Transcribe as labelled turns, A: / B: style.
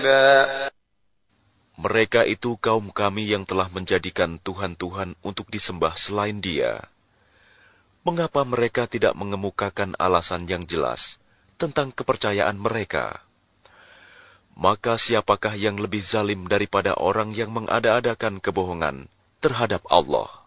A: كذبا.
B: Mereka itu kaum kami yang telah menjadikan Tuhan-Tuhan untuk disembah selain Dia. Mengapa mereka tidak mengemukakan alasan yang jelas tentang kepercayaan mereka? Maka siapakah yang lebih zalim daripada orang yang mengada-adakan kebohongan terhadap Allah?